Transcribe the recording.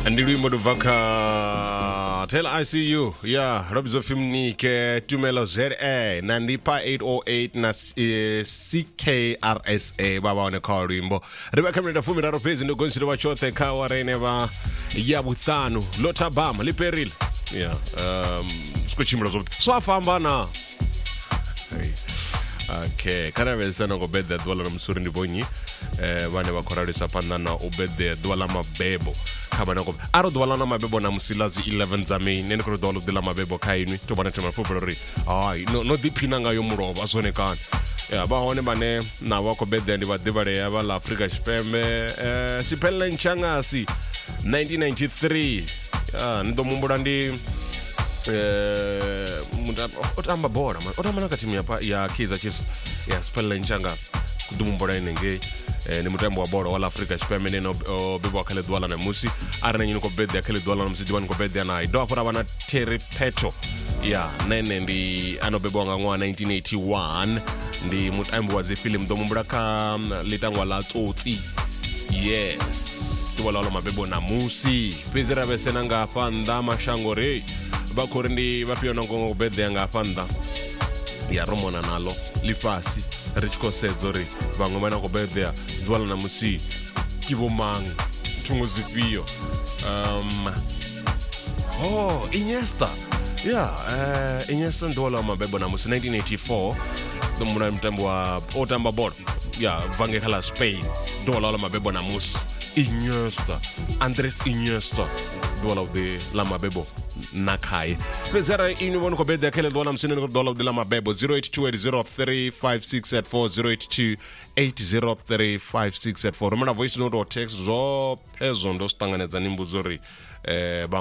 Andilwimbo duvaka Tell I See You Robzo Filmnike Tumelo ZA Nandipa 808 na CKRSA baba one call wimbo riba kamera fumi raro pezi ndo gonsido wachote kawa reneva ya buthanu lota bam liperil skuchimro zo swafamba na okay kana vesana go bedda dwala na msuri ndibonyi bane bakorari sapanda na obedde dwala mabebo kama nako aro dwala na mabebo na musilazi 11 zame nene ko dwala dwala mabebo kainwi to bana tema fubri no dipinanga yo muroba azone kan ba hone bane na wako bedde ndi badibare ya bala Africa Shipembe sipella nchangasi 1993 ndo mumbura ndi otamba bora man otamba na timu ya Kaizer Chiefs ya spella nchangasi kudumumbura inenge ni mutembo wa bora wala Africa Shipembe neno bibo akale dwala na musi arana nyino ko bedde akale dwala na musi diwan ko bedde na ido apora bana Terry Pecho nene ndi ano bebo ngwa 1981 ndi mutembo wa film do mumbura ka litangwa la tsotsi yes dwala la mabebo na musi pezera besena nga fanda mashangore bakorindi bapiona ngongo bedde nga fanda ya romona nalo lifasi richko sedzori bangomana ko bedde dwala na musi kibomang tunguzipio Iniesta Iniesta dwala mabebo na musi 1984 domuna mtembo wa otamba bor vange kala Spain dwala mabebo na musi Iniesta Andres Iniesta dwala de la mabebo nakai pezera inu wonu ko bedde kele dwala msine ko dwala de la mabebo 0828035684 0828035684 remember voice note or text zo pezo ndo stanganeza nimbuzori